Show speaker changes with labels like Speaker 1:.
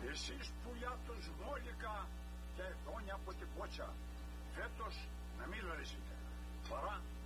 Speaker 1: Εσείς πουλιά το σμόλικα και δόνια από την πότσα, φέτος να μην λαρίσετε. Παρά